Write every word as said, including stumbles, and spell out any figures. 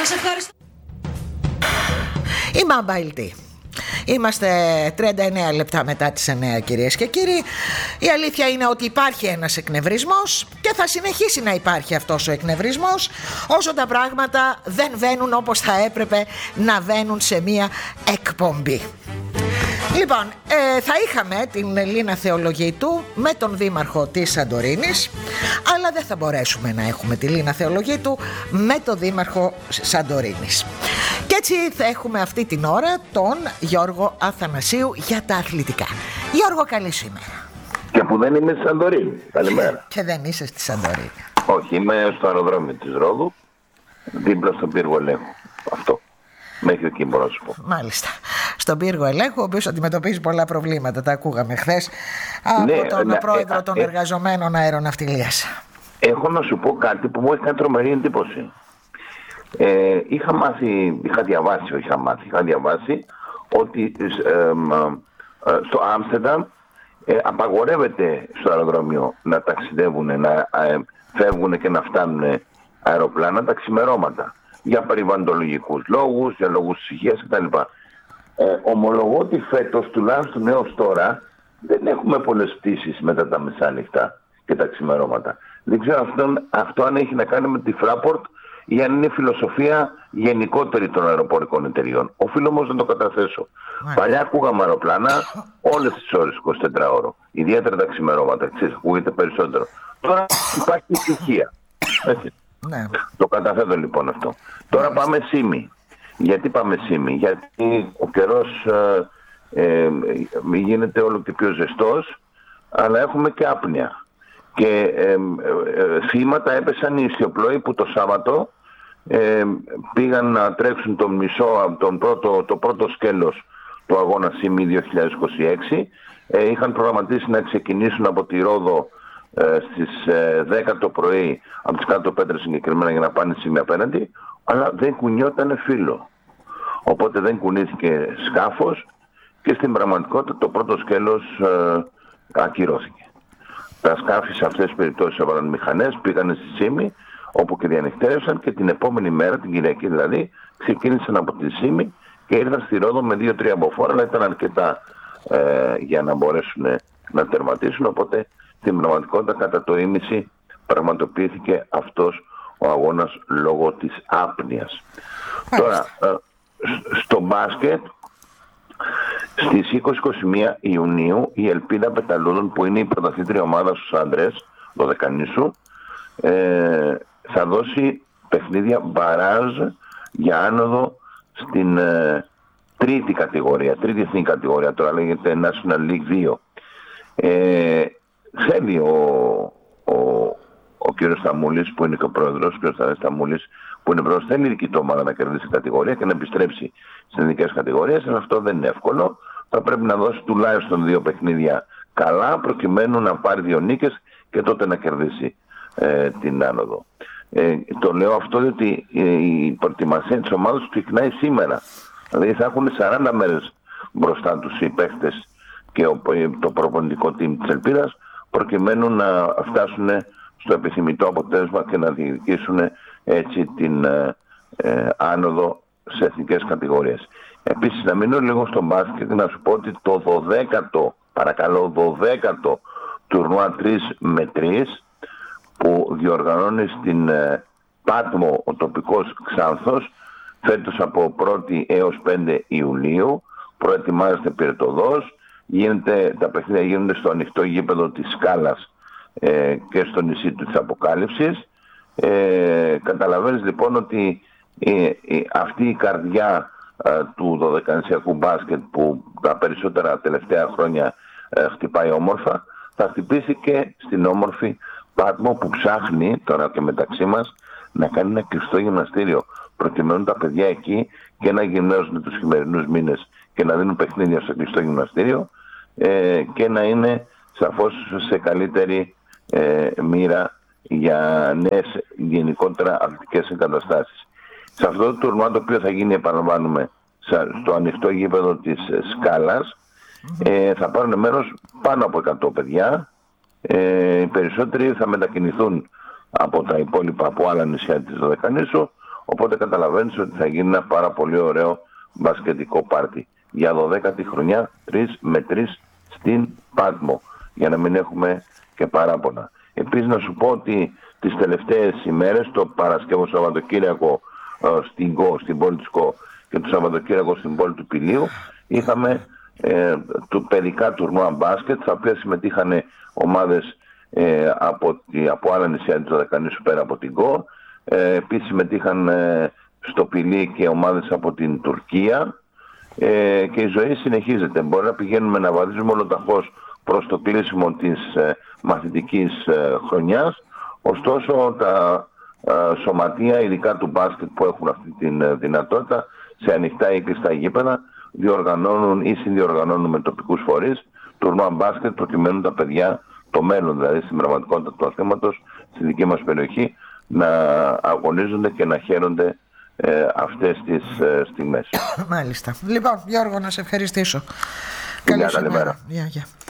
Σας ευχαριστώ. Η Mobile Tea. Είμαστε τριάντα εννέα λεπτά μετά τις εννέα, κυρίες και κύριοι. Η αλήθεια είναι ότι υπάρχει ένας εκνευρισμός και θα συνεχίσει να υπάρχει αυτός ο εκνευρισμός όσο τα πράγματα δεν βαίνουν όπως θα έπρεπε να βαίνουν σε μία εκπομπή. Λοιπόν, ε, θα είχαμε την Λίνα Θεολογίτου με τον δήμαρχο της Σαντορίνης, αλλά δεν θα μπορέσουμε να έχουμε τη Λίνα Θεολογίτου με τον δήμαρχο Σαντορίνης. Και έτσι θα έχουμε αυτή την ώρα τον Γιώργο Αθανασίου για τα αθλητικά. Γιώργο, καλή σου ημέρα. Και που δεν είμαι στη Σαντορίνη. Καλημέρα. Και δεν είσαι στη Σαντορίνη. Όχι, είμαι στο αεροδρόμιο της Ρόδου, δίπλα στον πύργο ελέγχου. Αυτό. Μέχρι εκεί μπορώ να σου πω. Μάλιστα. Στον πύργο ελέγχου, ο οποίος αντιμετωπίζει πολλά προβλήματα. Τα ακούγαμε χθες από ναι, τον ναι, πρόεδρο ε, των ε, εργαζομένων αεροναυτιλίας. Έχω να σου πω κάτι που μου έχει κάνει τρομερή εντύπωση. Ε, είχα μάθει, είχα διαβάσει, είχα μάθει, είχα διαβάσει ότι ε, ε, ε, στο Άμστερνταμ ε, απαγορεύεται στο αεροδρόμιο να ταξιδεύουν, να ε, φεύγουν και να φτάνουν αεροπλάνα τα ξημερώματα. Για περιβαλλοντολογικούς λόγους, για λόγους ησυχίας κτλ. Ε, ομολογώ ότι φέτος, τουλάχιστον έως τώρα, δεν έχουμε πολλές πτήσεις μετά τα μεσάνυχτα και τα ξημερώματα. Δεν ξέρω αυτό, αυτό αν έχει να κάνει με τη Fraport ή αν είναι φιλοσοφία γενικότερη των αεροπορικών εταιριών. Οφείλω όμως να το καταθέσω. Yeah. Παλιά ακούγαμε αεροπλάνα όλες τις ώρες, εικοσιτετράωρο. Ιδιαίτερα τα ξημερώματα, ξέρεις, ακούγεται περισσότερο. Τώρα υπάρχει ησυχία. Έτσι. Ναι. Το καταθέτω λοιπόν αυτό. Τώρα πάμε Σίμι. Γιατί πάμε Σίμι? Γιατί ο καιρός ε, ε, γίνεται όλο και πιο ζεστός, αλλά έχουμε και άπνοια. Και ε, ε, ε, θύματα έπεσαν οι ιστιοπλοοί που το Σάββατο ε, πήγαν να τρέξουν τον μισό, τον πρώτο, το πρώτο σκέλος του αγώνα Σίμι δύο χιλιάδες είκοσι έξι. Ε, είχαν προγραμματίσει να ξεκινήσουν από τη Ρόδο Ε, στις ε, δέκα το πρωί από τις κάτω πέτρες συγκεκριμένα για να πάνε Σίμι απέναντι, αλλά δεν κουνιότανε φύλλο, οπότε δεν κουνήθηκε σκάφος και στην πραγματικότητα το πρώτο σκέλος ε, ακυρώθηκε. Τα σκάφη σε αυτές τις περιπτώσεις έβαλαν μηχανές, πήγανε στη Σίμι όπου και διανυκτέρευσαν και την επόμενη μέρα, την Κυριακή δηλαδή, ξεκίνησαν από τη Σίμι και ήρθαν στη Ρόδο με δύο τρία μποφόρ, αλλά ήταν αρκετά ε, για να μπορέσουν να τερματίσουν, οπότε στην πραγματικότητα κατά το ίμιση πραγματοποιήθηκε αυτός ο αγώνας λόγω της άπνοιας. Τώρα, στο μπάσκετ, στις είκοσι με είκοσι μία Ιουνίου η Ελπίδα Πεταλούδων, που είναι η πρωταθλήτρια ομάδα στους άντρες, το δεκανήσου, ε, θα δώσει παιχνίδια μπαράζ για άνοδο στην ε, τρίτη κατηγορία, τρίτη εθνική κατηγορία, τώρα λέγεται National League δύο. Ε, Θέλει ο, ο, ο κ. Σταμούλης, που είναι και ο πρόεδρος, ο κ. Σταμούλης, που είναι πρόεδρος, θέλει η δική του ομάδα να κερδίσει κατηγορία και να επιστρέψει στις ειδικές κατηγορίες, αλλά αυτό δεν είναι εύκολο. Θα πρέπει να δώσει τουλάχιστον δύο παιχνίδια καλά, προκειμένου να πάρει δύο νίκες και τότε να κερδίσει ε, την άνοδο. Ε, το λέω αυτό διότι η προετοιμασία της ομάδας του ξεκινάει σήμερα. Δηλαδή θα έχουν σαράντα μέρες μπροστά τους οι παίχτες και το προπονητικό team της Ελπίδας, προκειμένου να φτάσουν στο επιθυμητό αποτέλεσμα και να διεκδικήσουν έτσι την ε, άνοδο σε εθνικές κατηγορίες. Επίσης, να μείνω λίγο στο μπάσκετ και να σου πω ότι το δωδέκατο, παρακαλώ, δωδέκατο τουρνουά τρία με τρία που διοργανώνει στην ε, Πάτμο ο τοπικός Ξάνθος φέτος από πρώτη έως πέντε Ιουλίου, προετοιμάζεται πυρετοδός. Γίνεται, τα παιχνίδια γίνονται στο ανοιχτό γήπεδο της Σκάλας ε, και στο νησί του της Αποκάλυψης. Ε, καταλαβαίνεις λοιπόν ότι ε, ε, αυτή η καρδιά ε, του δωδεκανησιακού μπάσκετ που τα περισσότερα τελευταία χρόνια ε, χτυπάει όμορφα, θα χτυπήσει και στην όμορφη Πάτμο που ψάχνει τώρα και μεταξύ μας να κάνει ένα κλειστό γυμναστήριο, προκειμένου τα παιδιά εκεί και να γυμνάζουν τους χειμερινούς μήνες και να δίνουν παιχνίδια στο κλειστό γυμναστήριο ε, και να είναι σαφώς σε καλύτερη ε, μοίρα για νέες γενικότερα αθλητικές εγκαταστάσεις. Σε αυτό το τουρνουά, το οποίο θα γίνει, επαναλαμβάνουμε, στο ανοιχτό γήπεδο της Σκάλας, ε, θα πάρουν μέρος πάνω από εκατό παιδιά. Ε, οι περισσότεροι θα μετακινηθούν από τα υπόλοιπα, από άλλα νησιά της Δωδεκανήσου, Οπότε καταλαβαίνεις ότι θα γίνει ένα πάρα πολύ ωραίο μπασκετικό πάρτι. Για δωδέκατη χρονιά, τρεις με τρεις στην Πάτμο, για να μην έχουμε και παράπονα. Επίσης να σου πω ότι τις τελευταίες ημέρες, το Παρασκευό Σαββατοκύριακο ε, στην ΚΟ, στην πόλη της ΚΟ, και το Σαββατοκύριακο στην πόλη του Πηλίου, είχαμε ε, το παιδικά τουρνουά μπάσκετ, στα οποία συμμετείχαν ομάδες ε, από, από άλλα νησιά της Δωδεκανήσου πέρα από την ΚΟ. Ε, επίσης συμμετείχαν ε, στο Πηλί και ομάδες από την Τουρκία, ε, και η ζωή συνεχίζεται. Μπορεί να πηγαίνουμε να βαδίζουμε ολοταχώς προς το κλείσιμο της ε, μαθητικής ε, χρονιάς, ωστόσο τα ε, σωματεία, ειδικά του μπάσκετ που έχουν αυτή τη ε, δυνατότητα, σε ανοιχτά ή κλειστά γήπεδα, διοργανώνουν ή συνδιοργανώνουν με τοπικούς φορείς τουρνουά μπάσκετ, προκειμένου τα παιδιά, το μέλλον δηλαδή στην πραγματικότητα του αθλήματος, στη δική μας περιοχή, να αγωνίζονται και να χαίρονται ε, αυτές τις ε, στιγμές. Μάλιστα. Λοιπόν, Γιώργο, να σε ευχαριστήσω. Καλή ημέρα. Γεια, γεια.